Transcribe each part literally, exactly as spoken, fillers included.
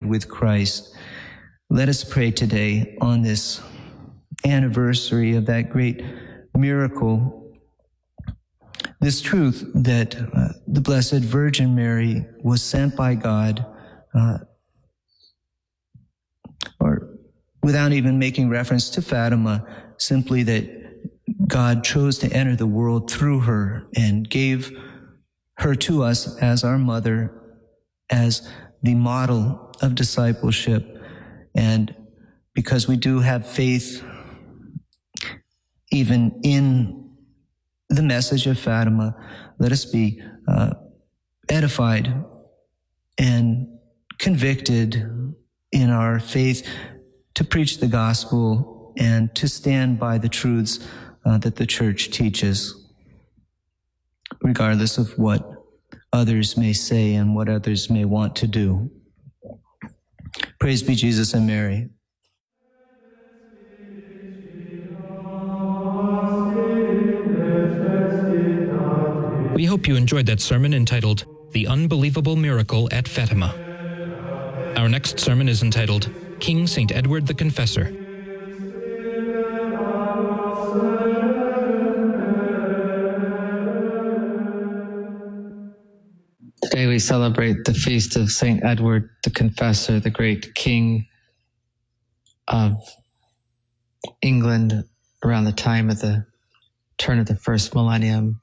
with Christ. Let us pray today on this anniversary of that great miracle, this truth that uh, the Blessed Virgin Mary was sent by God, uh, or without even making reference to Fatima, simply that God chose to enter the world through her and gave her to us as our mother, as the model of discipleship. And because we do have faith even in the message of Fatima, let us be uh, edified and convicted in our faith to preach the gospel and to stand by the truths uh, that the church teaches, regardless of what others may say and what others may want to do. Praise be Jesus and Mary. We hope you enjoyed that sermon entitled, The Unbelievable Miracle at Fatima. Our next sermon is entitled, King Saint Edward the Confessor. Today we celebrate the feast of Saint Edward the Confessor, the great king of England around the time of the turn of the first millennium.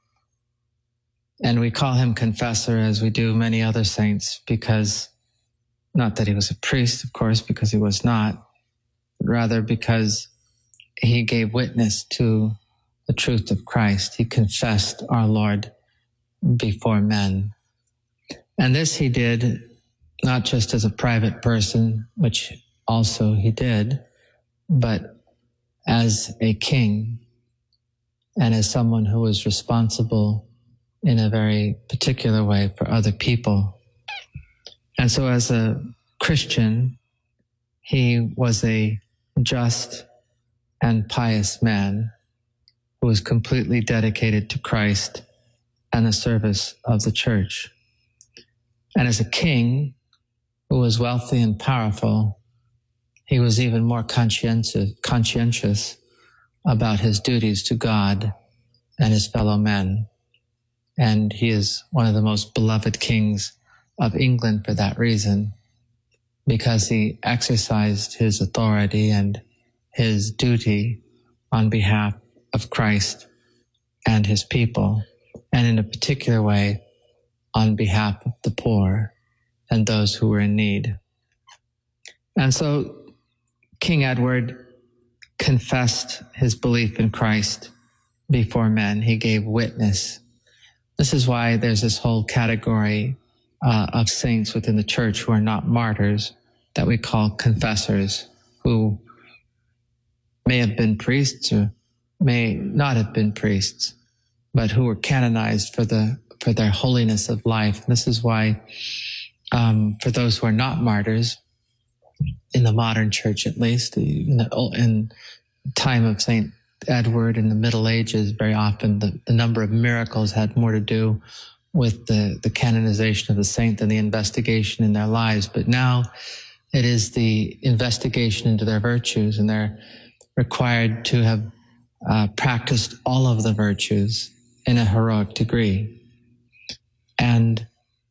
And we call him Confessor, as we do many other saints, because not that he was a priest, of course, because he was not, but rather because he gave witness to the truth of Christ. He confessed our Lord before men. And this he did not just as a private person, which also he did, but as a king and as someone who was responsible in a very particular way for other people. And so as a Christian, he was a just and pious man who was completely dedicated to Christ and the service of the church. And as a king who was wealthy and powerful, he was even more conscientious, conscientious about his duties to God and his fellow men. And he is one of the most beloved kings of England for that reason, because he exercised his authority and his duty on behalf of Christ and his people, and in a particular way, on behalf of the poor and those who were in need. And so King Edward confessed his belief in Christ before men. He gave witness. This is why there's this whole category uh, of saints within the church who are not martyrs that we call confessors, who may have been priests or may not have been priests, but who were canonized for the for their holiness of life. And this is why, um, for those who are not martyrs, in the modern church at least, in the in time of Saint Edward in the Middle Ages, very often the, the number of miracles had more to do with the, the canonization of the saint than the investigation in their lives. But now it is the investigation into their virtues, and they're required to have uh, practiced all of the virtues in a heroic degree. And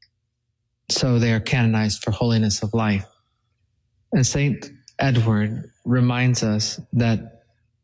so they are canonized for holiness of life. And Saint Edward reminds us that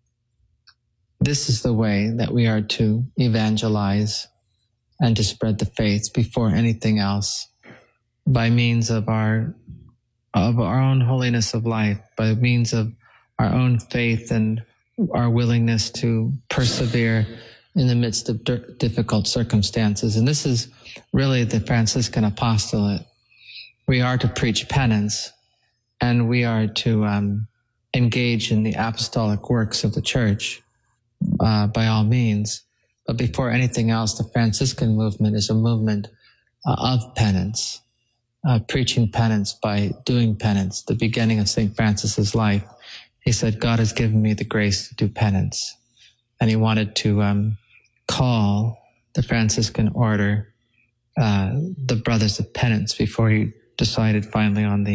this is the way that we are to evangelize and to spread the faith before anything else, by means of our of our own holiness of life, by means of our own faith and our willingness to persevere in the midst of difficult circumstances. And this is really the Franciscan apostolate. We are to preach penance, and we are to um, engage in the apostolic works of the church uh, by all means. But before anything else, the Franciscan movement is a movement uh, of penance, uh, preaching penance by doing penance. The beginning of Saint Francis's life, he said, God has given me the grace to do penance. And he wanted to um, call the Franciscan order uh, the Brothers of Penance before he decided finally on the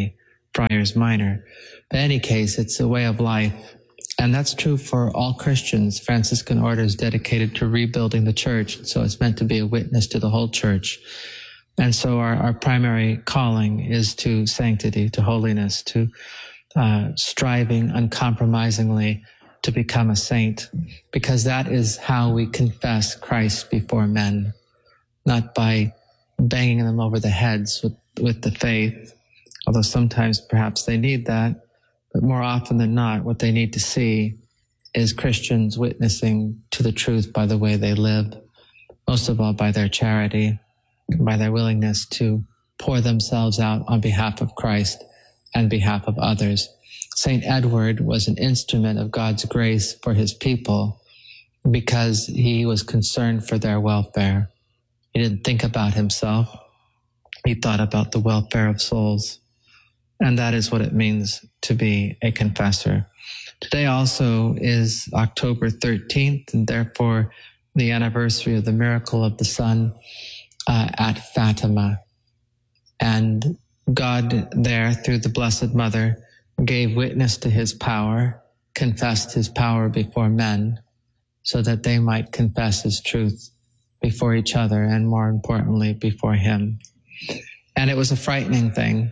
Friars Minor. But in any case, it's a way of life. And that's true for all Christians. Franciscan order is dedicated to rebuilding the church. So it's meant to be a witness to the whole church. And so our, our primary calling is to sanctity, to holiness, to uh, striving uncompromisingly to become a saint, because that is how we confess Christ before men, not by banging them over the heads with, with the faith, although sometimes perhaps they need that. But more often than not, what they need to see is Christians witnessing to the truth by the way they live, most of all by their charity, by their willingness to pour themselves out on behalf of Christ and behalf of others. Saint Edward was an instrument of God's grace for his people because he was concerned for their welfare. He didn't think about himself. He thought about the welfare of souls. And that is what it means to be a confessor. Today also is October thirteenth, and therefore the anniversary of the miracle of the sun uh, at Fatima. And God there, through the Blessed Mother, gave witness to his power, confessed his power before men, so that they might confess his truth before each other, and more importantly, before him. And it was a frightening thing.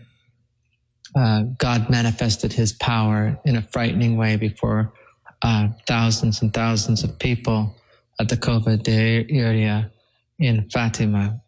Uh, God manifested his power in a frightening way before uh, thousands and thousands of people at the Cova de Iria in Fatima.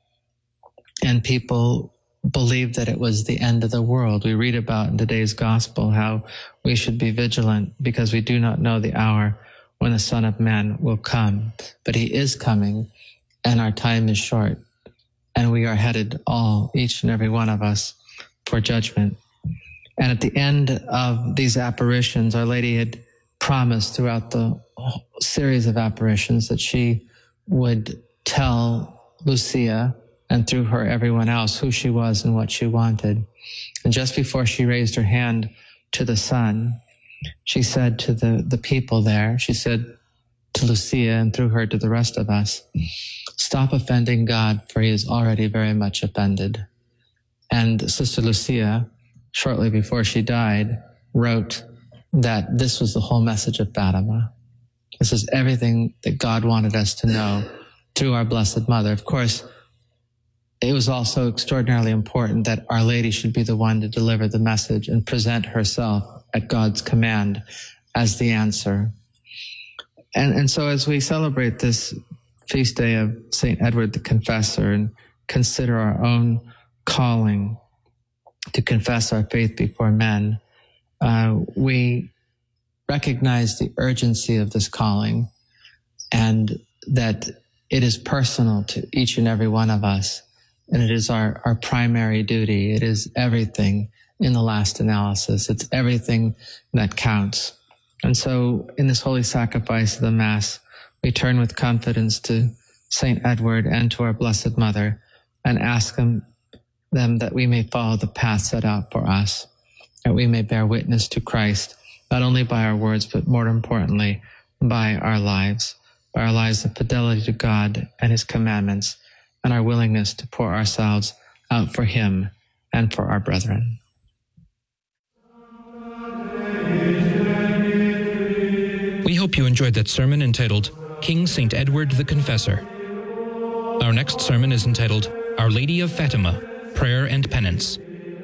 And people believed that it was the end of the world. We read about in today's gospel how we should be vigilant because we do not know the hour when the Son of Man will come. But he is coming, and our time is short. And we are headed all, each and every one of us, for judgment. And at the end of these apparitions, Our Lady had promised throughout the series of apparitions that she would tell Lucia, and through her everyone else, who she was and what she wanted. And just before she raised her hand to the sun, she said to the, the people there, she said to Lucia and through her to the rest of us, stop offending God, for he is already very much offended. And Sister Lucia, shortly before she died, wrote that this was the whole message of Fatima. This is everything that God wanted us to know through our Blessed Mother. Of course, it was also extraordinarily important that Our Lady should be the one to deliver the message and present herself at God's command as the answer. And, and so as we celebrate this feast day of Saint Edward the Confessor and consider our own calling to confess our faith before men, uh, we recognize the urgency of this calling and that it is personal to each and every one of us. And it is our, our primary duty. It is everything in the last analysis. It's everything that counts. And so in this holy sacrifice of the Mass, we turn with confidence to Saint Edward and to our Blessed Mother and ask them, them that we may follow the path set out for us, that we may bear witness to Christ, not only by our words, but more importantly, by our lives, by our lives of fidelity to God and his commandments, and our willingness to pour ourselves out for him and for our brethren. We hope you enjoyed that sermon entitled King Saint Edward the Confessor. Our next sermon is entitled Our Lady of Fatima, Prayer and Penance.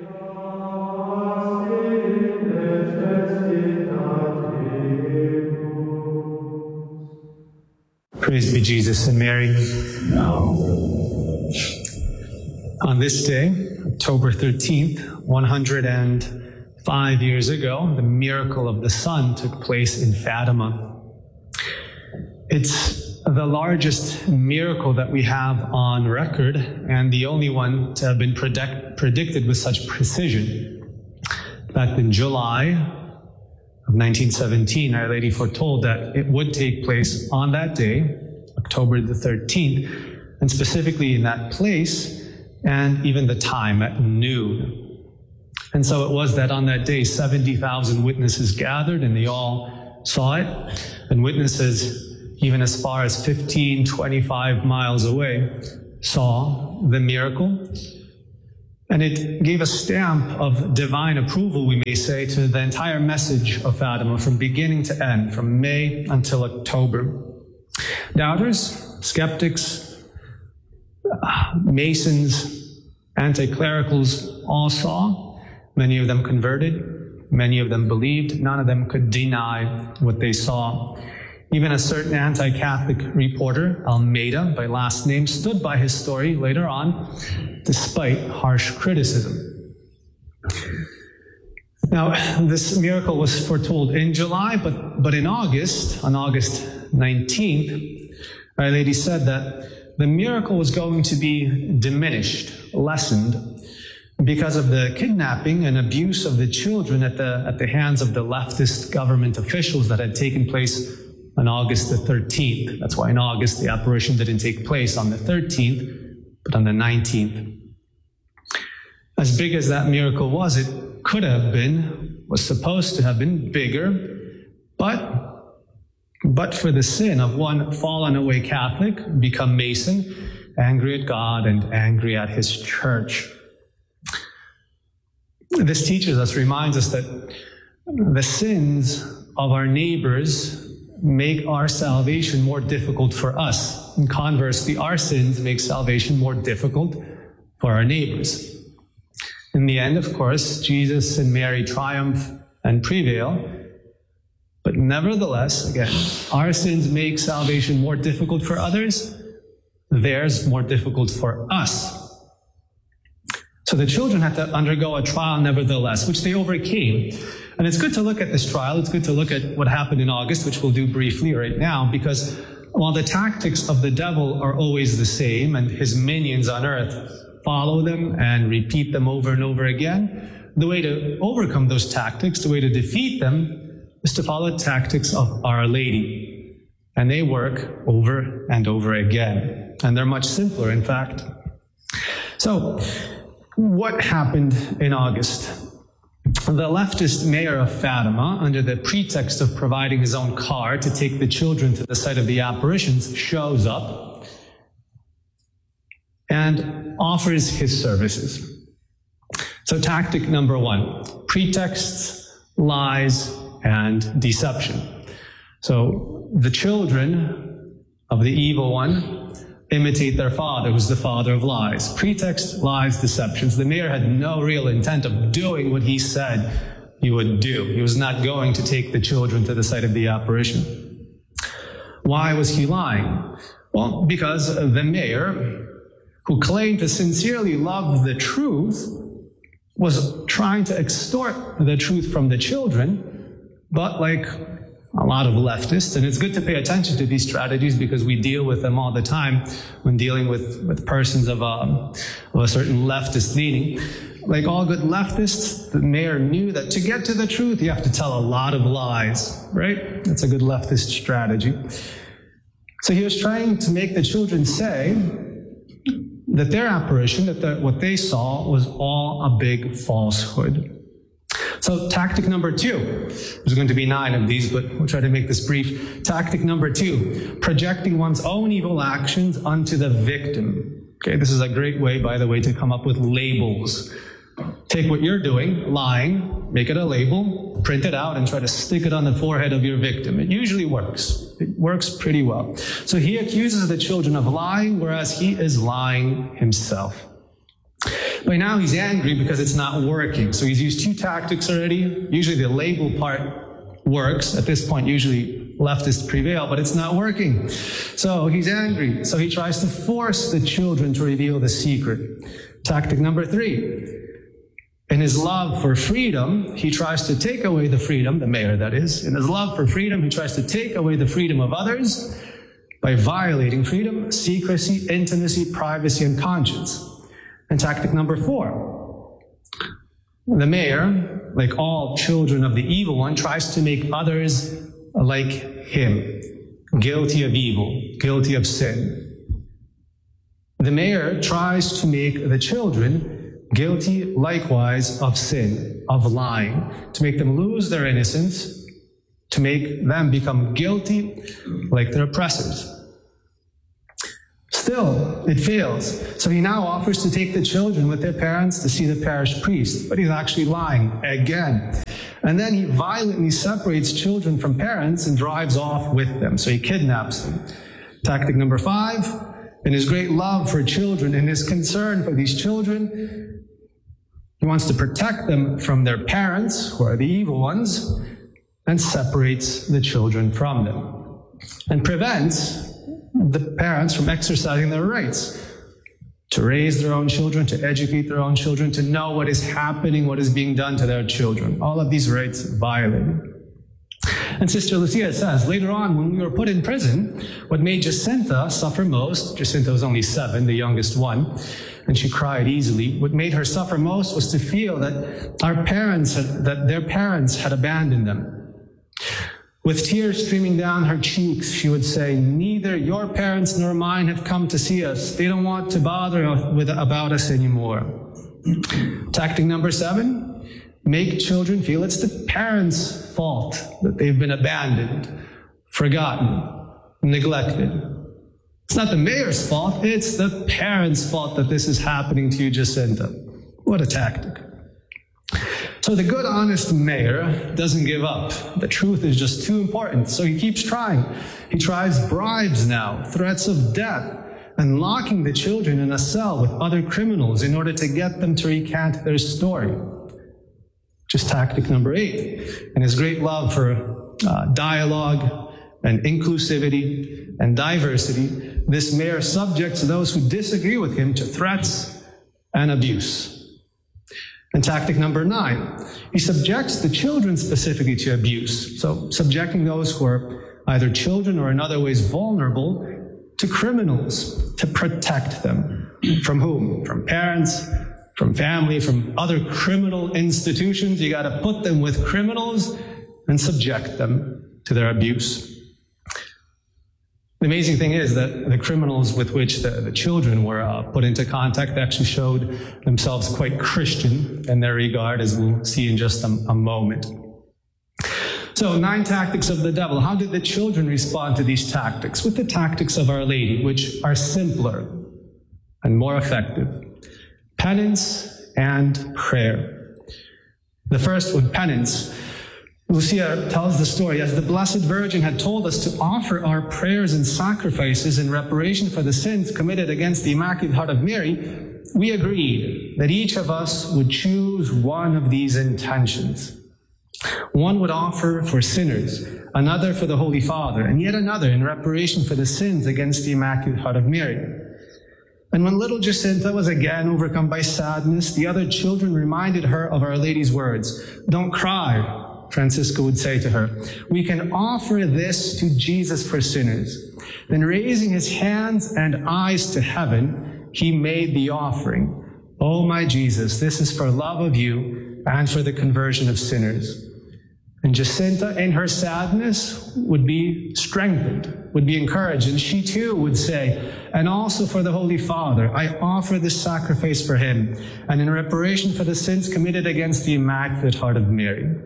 Praise be Jesus and Mary. On this day, October thirteenth, one hundred five years ago, the miracle of the sun took place in Fatima. It's the largest miracle that we have on record and the only one to have been predict, predicted with such precision. In fact, in July of nineteen seventeen, Our Lady foretold that it would take place on that day, October the thirteenth, and specifically in that place, and even the time at noon. And so it was that on that day, seventy thousand witnesses gathered, and they all saw it. And witnesses, even as far as fifteen, twenty-five miles away, saw the miracle. And it gave a stamp of divine approval, we may say, to the entire message of Fatima from beginning to end, from May until October. Doubters, skeptics, Masons, anti-clericals all saw. Many of them converted. Many of them believed. None of them could deny what they saw. Even a certain anti-Catholic reporter, Almeida, by last name, stood by his story later on, despite harsh criticism. Now, this miracle was foretold in July, but, but in August, on August nineteenth, Our Lady said that the miracle was going to be diminished, lessened, because of the kidnapping and abuse of the children at the, at the hands of the leftist government officials that had taken place on August the thirteenth. That's why in August the apparition didn't take place on the thirteenth, but on the nineteenth. As big as that miracle was, it could have been, was supposed to have been bigger, but, but for the sin of one fallen away Catholic, become Mason, angry at God and angry at his church. This teaches us, reminds us that the sins of our neighbors make our salvation more difficult for us. And conversely, our sins make salvation more difficult for our neighbors. In the end, of course, Jesus and Mary triumph and prevail. But nevertheless, again, our sins make salvation more difficult for others, theirs more difficult for us. So the children had to undergo a trial nevertheless, which they overcame. And it's good to look at this trial. It's good to look at what happened in August, which we'll do briefly right now, because while the tactics of the devil are always the same, and his minions on earth follow them and repeat them over and over again, the way to overcome those tactics, the way to defeat them, is to follow the tactics of Our Lady. And they work over and over again. And they're much simpler, in fact. So, what happened in August? The leftist mayor of Fatima, under the pretext of providing his own car to take the children to the site of the apparitions, shows up and offers his services. So tactic number one, pretexts, lies, and deception. So the children of the evil one imitate their father, who's the father of lies. Pretext, lies, deceptions. The mayor had no real intent of doing what he said he would do. He was not going to take the children to the site of the apparition. Why was he lying? Well, because the mayor, who claimed to sincerely love the truth, was trying to extort the truth from the children, but like a lot of leftists, and it's good to pay attention to these strategies because we deal with them all the time when dealing with, with persons of a, of a certain leftist leaning. Like all good leftists, the mayor knew that to get to the truth, you have to tell a lot of lies, right? That's a good leftist strategy. So he was trying to make the children say that their apparition, that the, what they saw was all a big falsehood. So tactic number two, there's going to be nine of these, but we'll try to make this brief. Tactic number two, projecting one's own evil actions onto the victim. Okay, this is a great way, by the way, to come up with labels. Take what you're doing, lying, make it a label, print it out, and try to stick it on the forehead of your victim. It usually works. It works pretty well. So he accuses the children of lying, whereas he is lying himself. By now he's angry because it's not working. So he's used two tactics already. Usually the label part works. At this point, usually leftists prevail, but it's not working. So he's angry. So he tries to force the children to reveal the secret. Tactic number three. In his love for freedom, he tries to take away the freedom, the mayor that is. In his love for freedom, he tries to take away the freedom of others by violating freedom, secrecy, intimacy, privacy, and conscience. And tactic number four, the mayor, like all children of the evil one, tries to make others like him, guilty of evil, guilty of sin. The mayor tries to make the children guilty likewise of sin, of lying, to make them lose their innocence, to make them become guilty like their oppressors. Still, it fails. So he now offers to take the children with their parents to see the parish priest, but he's actually lying again. And then he violently separates children from parents and drives off with them. So he kidnaps them. Tactic number five, in his great love for children and his concern for these children, he wants to protect them from their parents, who are the evil ones, and separates the children from them, and prevents the parents from exercising their rights to raise their own children, to educate their own children, to know what is happening, what is being done to their children. All of these rights violated. And Sister Lucia says, later on, when we were put in prison, what made Jacinta suffer most, Jacinta was only seven, the youngest one, and she cried easily. What made her suffer most was to feel that our parents, had, that their parents had abandoned them. With tears streaming down her cheeks, she would say, neither your parents nor mine have come to see us. They don't want to bother with, about us anymore. Tactic number seven, make children feel it's the parents' fault that they've been abandoned, forgotten, neglected. It's not the mayor's fault, it's the parents' fault that this is happening to you, Jacinta. What a tactic. So the good, honest mayor doesn't give up. The truth is just too important, so he keeps trying. He tries bribes now, threats of death, and locking the children in a cell with other criminals in order to get them to recant their story. Just tactic number eight. In his great love for uh, dialogue and inclusivity and diversity, this mayor subjects those who disagree with him to threats and abuse. And tactic number nine, he subjects the children specifically to abuse. So subjecting those who are either children or in other ways vulnerable to criminals to protect them. From whom? From parents, from family, from other criminal institutions. You got to put them with criminals and subject them to their abuse. The amazing thing is that the criminals with which the, the children were uh, put into contact actually showed themselves quite Christian in their regard, as we'll see in just a, a moment. So, nine tactics of the devil. How did the children respond to these tactics? With the tactics of Our Lady, which are simpler and more effective. Penance and prayer. The first one, penance. Lucia tells the story, as the Blessed Virgin had told us to offer our prayers and sacrifices in reparation for the sins committed against the Immaculate Heart of Mary, we agreed that each of us would choose one of these intentions. One would offer for sinners, another for the Holy Father, and yet another in reparation for the sins against the Immaculate Heart of Mary. And when little Jacinta was again overcome by sadness, the other children reminded her of Our Lady's words. Don't cry, Francisco would say to her. We can offer this to Jesus for sinners. Then raising his hands and eyes to heaven, he made the offering. Oh, my Jesus, this is for love of you and for the conversion of sinners. And Jacinta, in her sadness, would be strengthened, would be encouraged, and she too would say, and also for the Holy Father, I offer this sacrifice for him, and in reparation for the sins committed against the Immaculate Heart of Mary.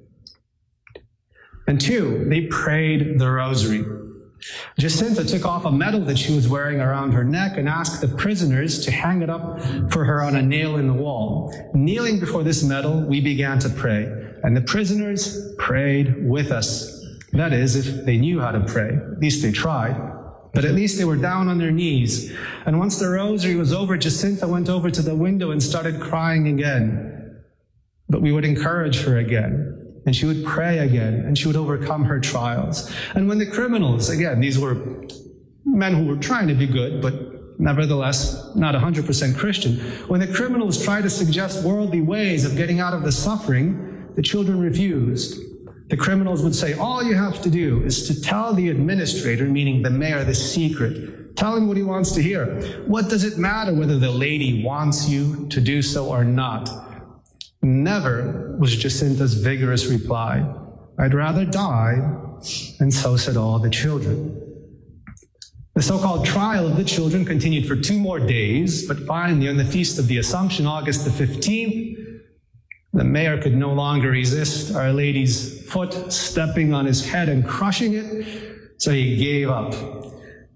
And two, they prayed the rosary. Jacinta took off a medal that she was wearing around her neck and asked the prisoners to hang it up for her on a nail in the wall. Kneeling before this medal, we began to pray, and the prisoners prayed with us. That is, if they knew how to pray. At least they tried. But at least they were down on their knees. And once the rosary was over, Jacinta went over to the window and started crying again. But we would encourage her again. And she would pray again, and she would overcome her trials. And when the criminals, again, these were men who were trying to be good, but nevertheless not one hundred percent Christian, when the criminals tried to suggest worldly ways of getting out of the suffering, the children refused. The criminals would say, all you have to do is to tell the administrator, meaning the mayor, the secret. Tell him what he wants to hear. What does it matter whether the lady wants you to do so or not? Never was Jacinta's vigorous reply. I'd rather die, and so said all the children. The so-called trial of the children continued for two more days, but finally on the Feast of the Assumption, August the fifteenth, the mayor could no longer resist Our Lady's foot stepping on his head and crushing it, so he gave up.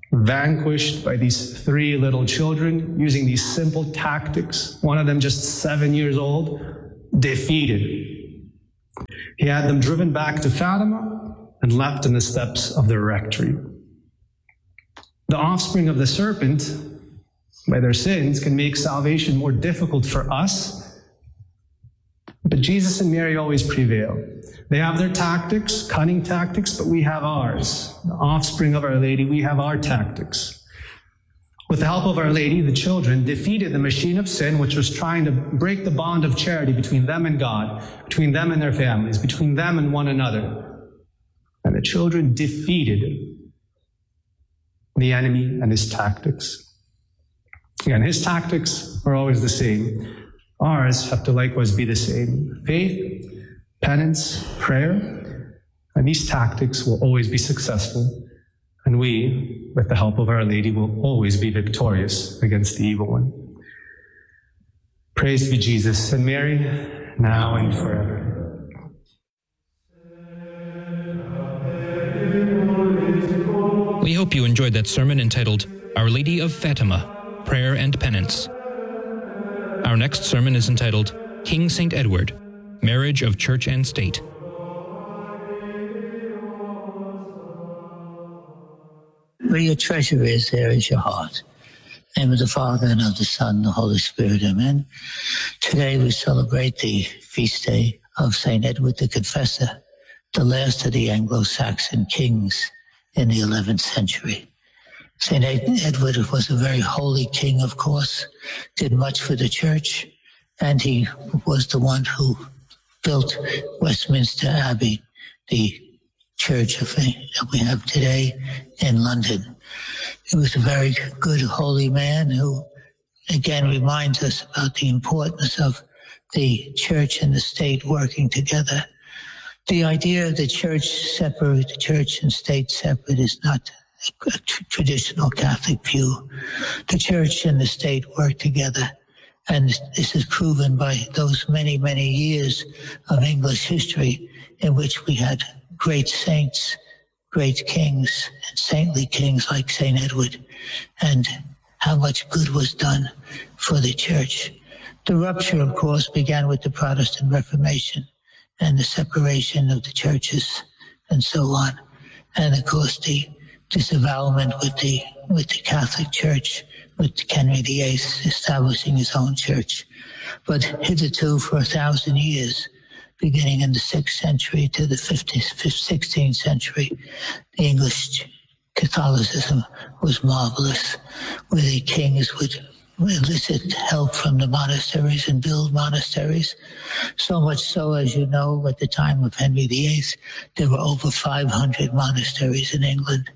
vanquished by these three little children using these simple tactics. One of them just seven years old, defeated. He had them driven back to Fatima and left in the steps of the rectory. The offspring of the serpent, by their sins, can make salvation more difficult for us, but Jesus and Mary always prevail. They have their tactics, cunning tactics, but we have ours. The offspring of Our Lady, we have our tactics. With the help of Our Lady, the children defeated the machine of sin, which was trying to break the bond of charity between them and God, between them and their families, between them and one another. And the children defeated the enemy and his tactics. Again, his tactics are always the same. Ours have to likewise be the same. Faith, penance, prayer, and these tactics will always be successful. And we, with the help of Our Lady, will always be victorious against the evil one. Praise be Jesus and Mary, now and forever. We hope you enjoyed that sermon entitled Our Lady of Fatima, Prayer and Penance. Our next sermon is entitled King Saint Edward, Marriage of Church and State. Where your treasure is, there is your heart. In the name of the Father, and of the Son, and the Holy Spirit, amen. Today we celebrate the feast day of Saint Edward the Confessor, the last of the Anglo-Saxon kings in the eleventh century. Saint Edward was a very holy king, of course, did much for the church, and he was the one who built Westminster Abbey, the church of, that we have today in London. He was a very good, holy man who, again, reminds us about the importance of the church and the state working together. The idea of the church separate, the church and state separate, is not a traditional Catholic view. The church and the state work together, and this is proven by those many, many years of English history in which we had great saints, great kings, and saintly kings like Saint Edward, and how much good was done for the church. The rupture, of course, began with the Protestant Reformation and the separation of the churches and so on. And of course, the disavowalment with the with the Catholic Church, with Henry the Eighth establishing his own church. But hitherto, for a thousand years, beginning in the sixth century to the sixteenth century, the English Catholicism was marvelous, where the kings would elicit help from the monasteries and build monasteries. So much so, as you know, at the time of Henry the Eighth, there were over five hundred monasteries in England.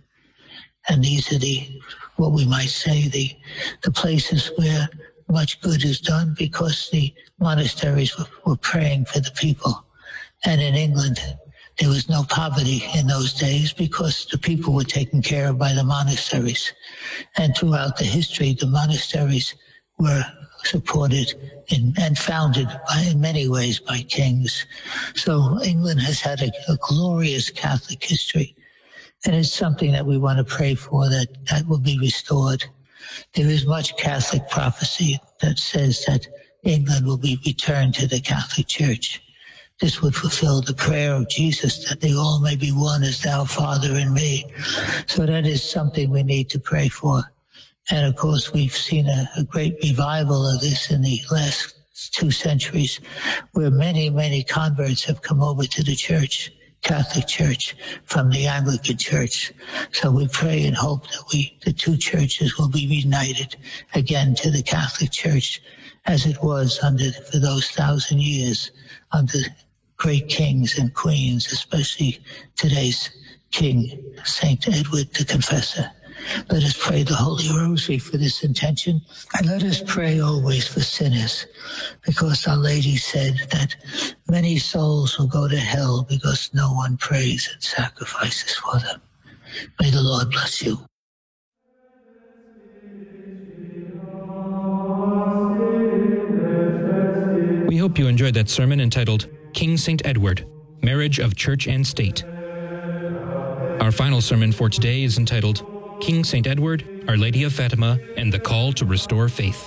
And these are the, what we might say, the, the places where much good is done, because the monasteries were, were praying for the people. And in England, there was no poverty in those days because the people were taken care of by the monasteries. And throughout the history, the monasteries were supported in, and founded by, in many ways by kings. So England has had a, a glorious Catholic history. And it's something that we want to pray for, that that will be restored. There is much Catholic prophecy that says that England will be returned to the Catholic Church. This would fulfill the prayer of Jesus, that they all may be one as thou, Father, and me. So that is something we need to pray for. And of course, we've seen a, a great revival of this in the last two centuries, where many, many converts have come over to the church, Catholic Church, from the Anglican Church. So we pray and hope that we, the two churches, will be reunited again to the Catholic Church, as it was under, for those thousand years, under great kings and queens, especially today's King, Saint Edward the Confessor. Let us pray the Holy Rosary for this intention, and let us pray always for sinners, because Our Lady said that many souls will go to hell because no one prays and sacrifices for them. May the Lord bless you. We hope you enjoyed that sermon entitled King Saint Edward, Marriage of Church and State. Our final sermon for today is entitled King Saint Edward, Our Lady of Fatima, and the call to restore faith.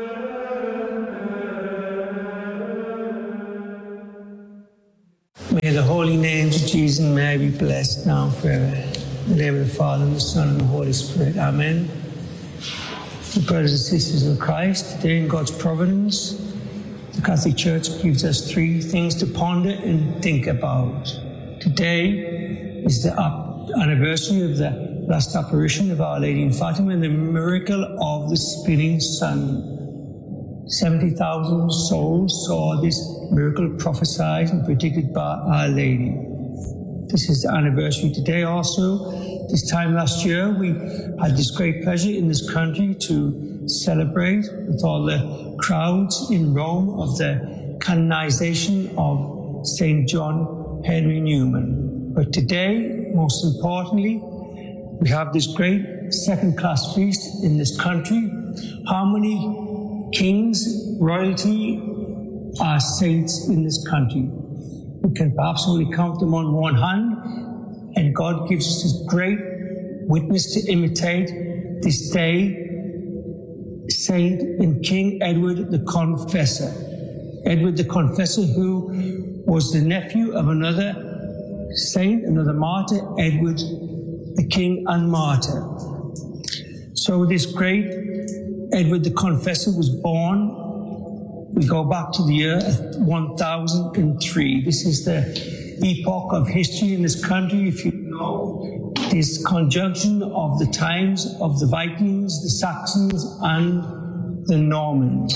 May the holy names of Jesus and Mary be blessed now and forever. In the name of the Father, and the Son, and the Holy Spirit. Amen. The brothers and sisters in Christ, today in God's providence, the Catholic Church gives us three things to ponder and think about. Today is the anniversary of the last apparition of Our Lady in Fatima and the miracle of the spinning sun. seventy thousand souls saw this miracle prophesied and predicted by Our Lady. This is the anniversary today also. This time last year, we had this great pleasure in this country to celebrate with all the crowds in Rome of the canonization of Saint John Henry Newman. But today, most importantly, we have this great second-class feast in this country. How many kings, royalty are saints in this country? We can perhaps only count them on one hand, and God gives us this great witness to imitate this day, Saint and King Edward the Confessor. Edward the Confessor, who was the nephew of another saint, another martyr, Edward the King and Martyr. So this great Edward the Confessor was born. We go back to the year one thousand three. This is the epoch of history in this country. If you know, this conjunction of the times of the Vikings, the Saxons, and the Normans.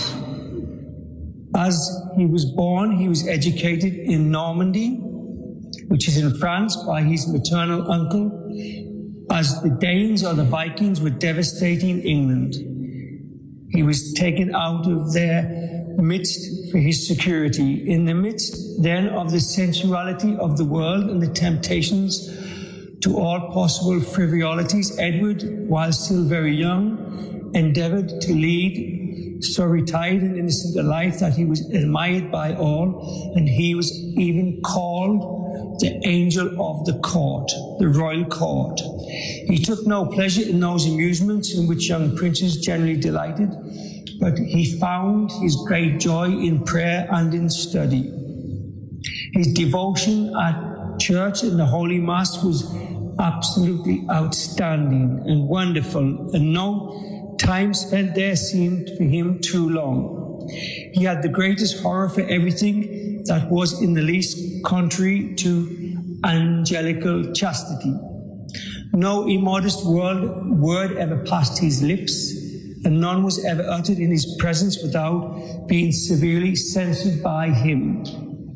As he was born, he was educated in Normandy, which is in France, by his maternal uncle, as the Danes or the Vikings were devastating England. He was taken out of their midst for his security. In the midst then of the sensuality of the world and the temptations to all possible frivolities, Edward, while still very young, endeavored to lead so retired and innocent a life that he was admired by all, and he was even called the angel of the court, the royal court. He took no pleasure in those amusements in which young princes generally delighted, but he found his great joy in prayer and in study. His devotion at church and the Holy Mass was absolutely outstanding and wonderful, and no time spent there seemed for him too long. He had the greatest horror for everything that was in the least contrary to angelical chastity. No immodest word, word ever passed his lips, and none was ever uttered in his presence without being severely censored by him.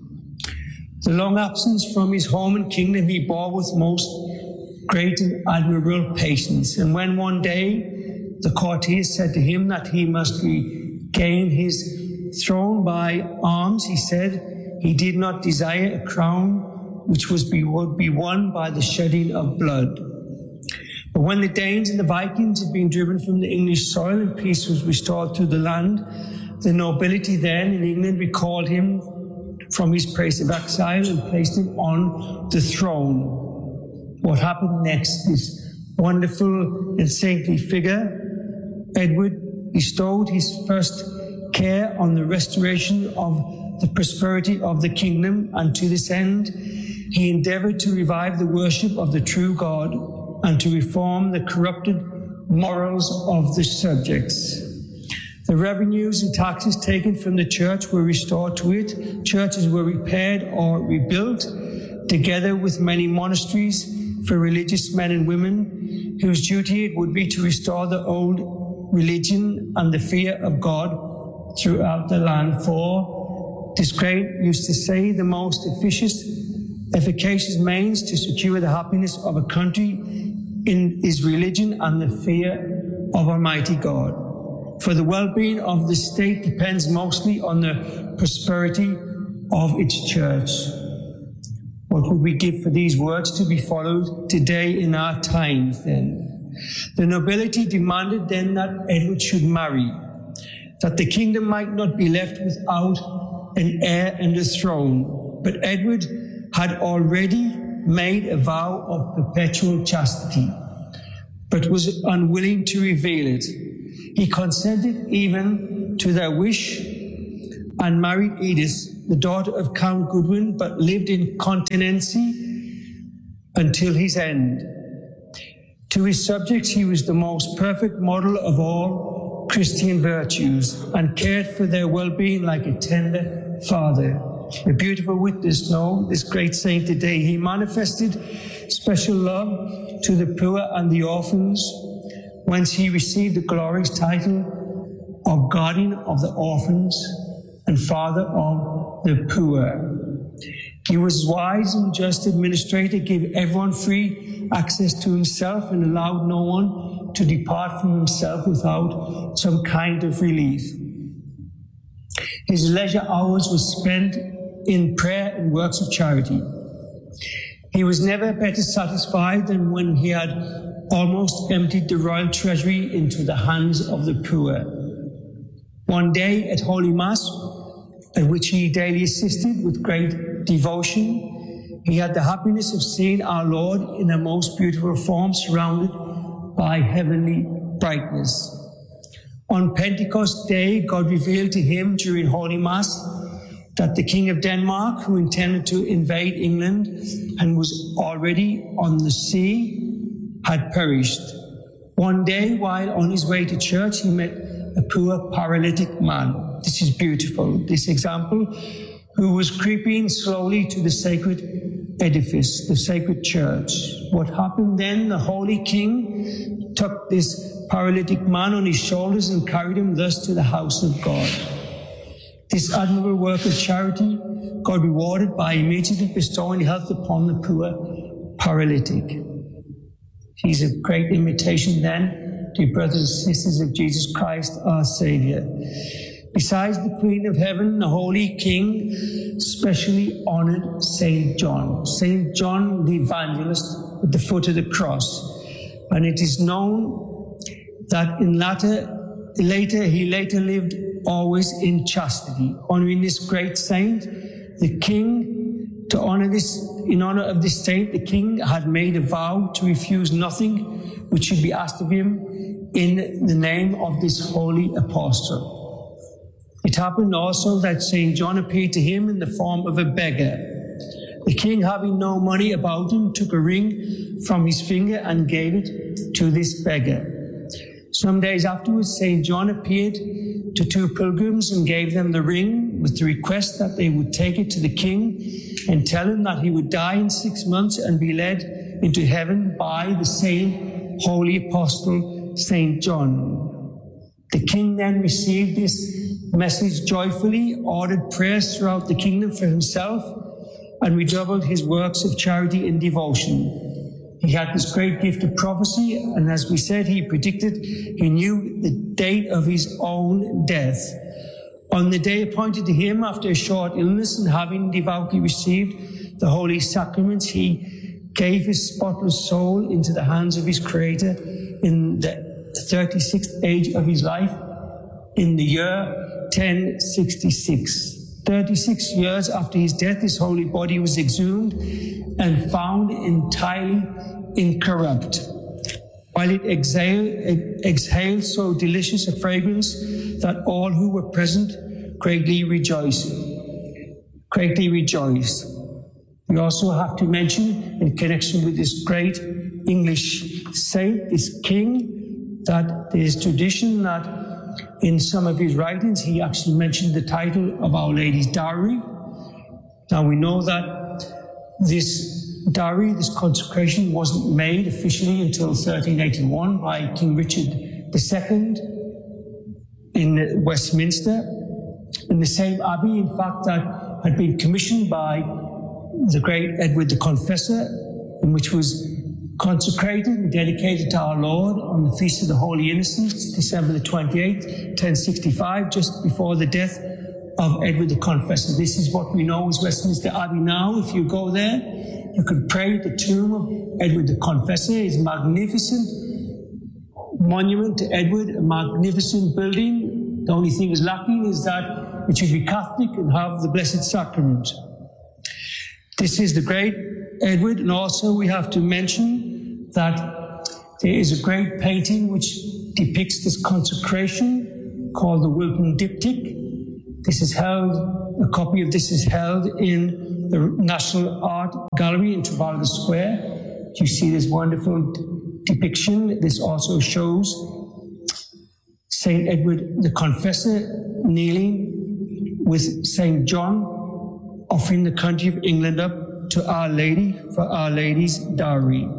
The long absence from his home and kingdom he bore with most great and admirable patience. And when one day the courtiers said to him that he must regain his throne by arms, he said he did not desire a crown which was be, would be won by the shedding of blood. But when the Danes and the Vikings had been driven from the English soil and peace was restored to the land, the nobility then in England recalled him from his place of exile and placed him on the throne. What happened next? This wonderful and saintly figure, Edward, bestowed his first care on the restoration of the prosperity of the kingdom, and to this end he endeavored to revive the worship of the true God and to reform the corrupted morals of the subjects. The revenues and taxes taken from the church were restored to it. Churches were repaired or rebuilt, together with many monasteries for religious men and women, whose duty it would be to restore the old religion and the fear of God throughout the land. For Descrain used to say, the most efficacious, efficacious means to secure the happiness of a country in is religion and the fear of Almighty God. For the well-being of the state depends mostly on the prosperity of its church. What would we give for these words to be followed today in our times then? The nobility demanded then that Edward should marry, that the kingdom might not be left without an heir and a throne. But Edward had already made a vow of perpetual chastity. but was unwilling to reveal it. He consented even to their wish and married Edith, the daughter of Count Goodwin, but lived in continency until his end. To his subjects, he was the most perfect model of all Christian virtues and cared for their well-being like a tender father. A beautiful witness, no, this great saint today. He manifested special love to the poor and the orphans, whence he received the glorious title of guardian of the orphans and father of the poor. He was wise and just administrator, gave everyone free access to himself and allowed no one to depart from himself without some kind of relief. His leisure hours were spent in prayer and works of charity. He was never better satisfied than when he had almost emptied the royal treasury into the hands of the poor. One day at Holy Mass, at which he daily assisted with great devotion, he had the happiness of seeing our Lord in a most beautiful form surrounded by heavenly brightness. On Pentecost Day, God revealed to him during Holy Mass that the King of Denmark, who intended to invade England and was already on the sea, had perished. One day, while on his way to church, he met a poor paralytic man. This is beautiful, this example, who was creeping slowly to the sacred edifice, the sacred church. What happened then? The Holy King took this paralytic man on his shoulders and carried him thus to the house of God. This admirable work of charity God rewarded by immediately bestowing health upon the poor paralytic. He's a great imitation then, dear brothers and sisters, of Jesus Christ, our Saviour. Besides the Queen of Heaven, the Holy King specially honored Saint John, Saint John the Evangelist at the foot of the cross. And it is known that in latter, later, he later lived always in chastity. Honoring this great saint, the king, to honor this, in honor of this saint, the king had made a vow to refuse nothing which should be asked of him in the name of this holy apostle. It happened also that Saint John appeared to him in the form of a beggar. The king, having no money about him, took a ring from his finger and gave it to this beggar. Some days afterwards, Saint John appeared to two pilgrims and gave them the ring with the request that they would take it to the king and tell him that he would die in six months and be led into heaven by the same holy apostle, Saint John. The king then received this message joyfully, ordered prayers throughout the kingdom for himself, and redoubled his works of charity and devotion. He had this great gift of prophecy, and as we said, he predicted, he knew the date of his own death. On the day appointed to him after a short illness and having devoutly received the holy sacraments, he gave his spotless soul into the hands of his Creator in the thirty-sixth age of his life, in the year ten sixty-six. thirty-six years after his death, his holy body was exhumed and found entirely incorrupt, while it exhaled, exhaled so delicious a fragrance that all who were present greatly rejoiced. Greatly rejoiced. We also have to mention, in connection with this great English saint, this king, that there is tradition that in some of his writings, he actually mentioned the title of Our Lady's dowry. Now we know that this dowry, this consecration, wasn't made officially until thirteen eighty-one by King Richard the Second in Westminster, in the same abbey, in fact, that had been commissioned by the great Edward the Confessor, and which was consecrated and dedicated to our Lord on the Feast of the Holy Innocents, December the twenty-eighth, ten sixty-five, just before the death of Edward the Confessor. This is what we know as Westminster Abbey now. If you go there, you could pray at the tomb of Edward the Confessor. It's a magnificent monument to Edward, a magnificent building. The only thing is lacking is that it should be Catholic and have the Blessed Sacrament. This is the great Edward, and also we have to mention that There is a great painting which depicts this consecration called the Wilton Diptych. This is held, a copy of this is held in the National Art Gallery in Trafalgar Square. You see this wonderful depiction. This also shows Saint Edward the Confessor kneeling with Saint John, offering the country of England up to Our Lady for Our Lady's dowry.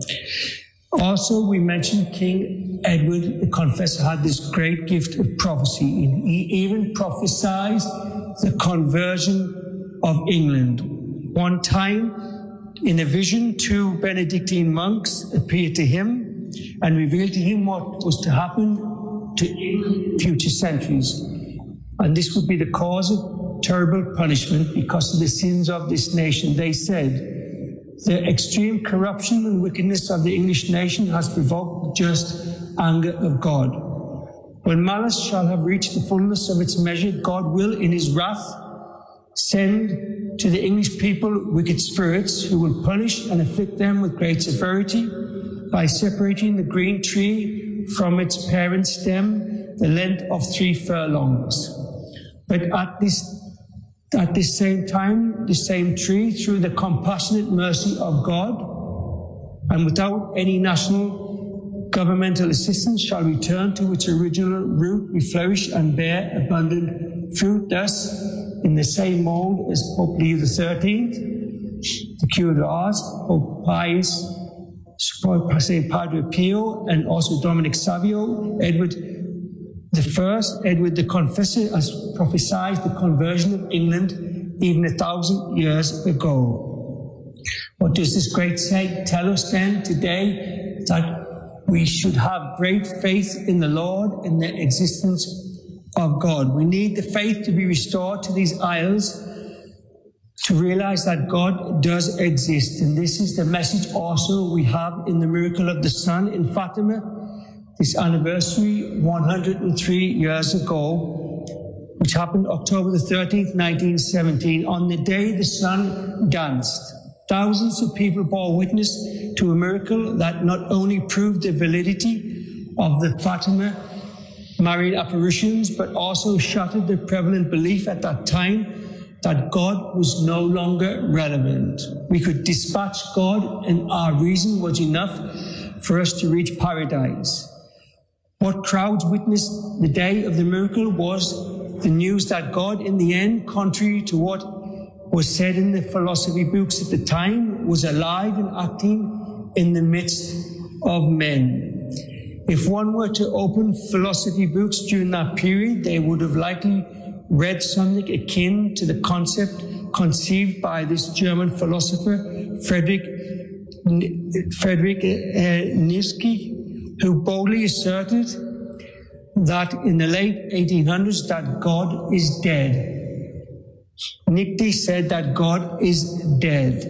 Also, we mentioned King Edward the Confessor had this great gift of prophecy. He even prophesied the conversion of England. One time, in a vision, two Benedictine monks appeared to him and revealed to him what was to happen to England in future centuries. And this would be the cause of terrible punishment because of the sins of this nation. They said, the extreme corruption and wickedness of the English nation has provoked the just anger of God. When malice shall have reached the fullness of its measure, God will, in his wrath, send to the English people wicked spirits who will punish and afflict them with great severity by separating the green tree from its parent stem, the length of three furlongs. But at this At this same time, the same tree, through the compassionate mercy of God, and without any national governmental assistance, shall return to its original root, we flourish and bear abundant fruit. Thus, in the same mold as Pope Leo the thirteenth, the Cure de Ars, Pope Pius, Saint Padre Pio, and also Dominic Savio, Edward the First, Edward the Confessor, has prophesied the conversion of England even a thousand years ago. What does this great saint tell us then today? That we should have great faith in the Lord and the existence of God. We need the faith to be restored to these isles to realize that God does exist. And this is the message also we have in the miracle of the sun in Fatima. This anniversary, one hundred three years ago, which happened October the thirteenth, nineteen seventeen, on the day the sun danced. Thousands of people bore witness to a miracle that not only proved the validity of the Fatima Marian apparitions, but also shattered the prevalent belief at that time that God was no longer relevant. We could dispatch God and our reason was enough for us to reach paradise. What crowds witnessed the day of the miracle was the news that God, in the end, contrary to what was said in the philosophy books at the time, was alive and acting in the midst of men. If one were to open philosophy books during that period, they would have likely read something akin to the concept conceived by this German philosopher, Friedrich, Friedrich uh, Nietzsche, who boldly asserted that in the late eighteen hundreds that God is dead. Nietzsche said that God is dead.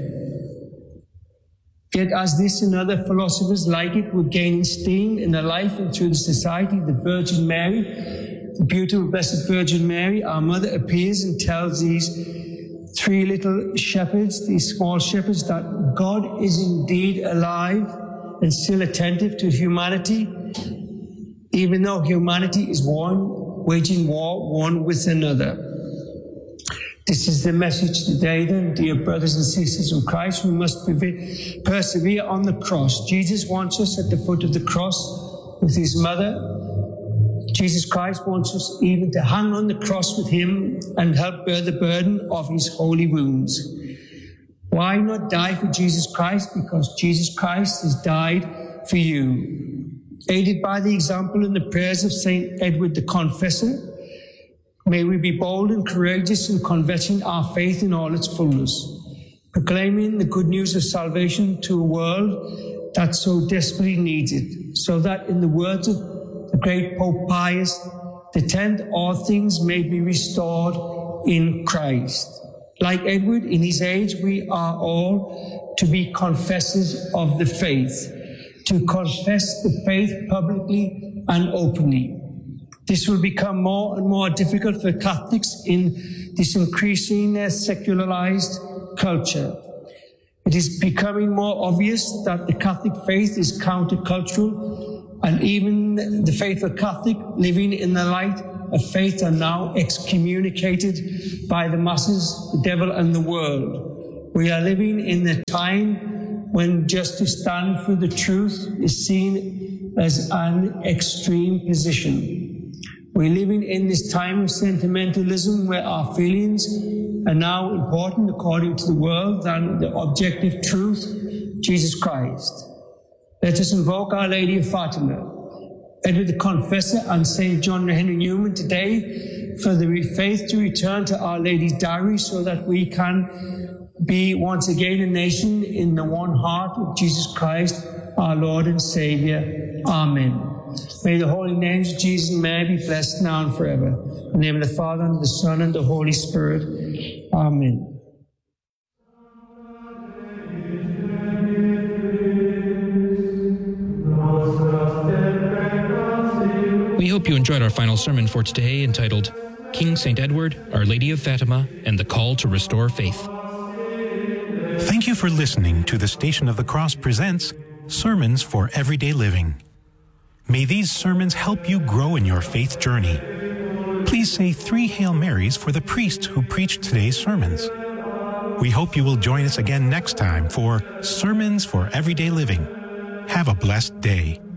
Yet as this and other philosophers like it were gaining steam in the life and through the society, the Virgin Mary, the beautiful Blessed Virgin Mary, our mother, appears and tells these three little shepherds, these small shepherds, that God is indeed alive and still attentive to humanity, even though humanity is war, waging war one with another. This is the message today then, dear brothers and sisters in Christ. We must persevere on the cross. Jesus wants us at the foot of the cross with his mother. Jesus Christ wants us even to hang on the cross with him and help bear the burden of his holy wounds. Why not die for Jesus Christ? Because Jesus Christ has died for you. Aided by the example and the prayers of Saint Edward the Confessor, may we be bold and courageous in confessing our faith in all its fullness, proclaiming the good news of salvation to a world that so desperately needs it, so that in the words of the great Pope Pius the tenth, all things may be restored in Christ. Like Edward, in his age, we are all to be confessors of the faith, to confess the faith publicly and openly. This will become more and more difficult for Catholics in this increasing secularized culture. It is becoming more obvious that the Catholic faith is countercultural, and even the faithful Catholic living in the light of faith are now excommunicated by the masses, the devil and the world. We are living in a time when just to stand for the truth is seen as an extreme position. We're living in this time of sentimentalism where our feelings are now important according to the world than the objective truth, Jesus Christ. Let us invoke Our Lady of Fatima, Edward the Confessor and Saint John Henry Newman today for the faith to return to Our Lady's dowry so that we can be once again a nation in the one heart of Jesus Christ, our Lord and Savior. Amen. May the holy names of Jesus and Mary be blessed now and forever. In the name of the Father, and of the Son, and the Holy Spirit. Amen. We hope you enjoyed our final sermon for today, entitled King Saint Edward, Our Lady of Fatima, and the Call to Restore Faith. Thank you for listening to the Station of the Cross presents Sermons for Everyday Living. May these sermons help you grow in your faith journey. Please say three Hail Marys for the priests who preached today's sermons. We hope you will join us again next time for Sermons for Everyday Living. Have a blessed day.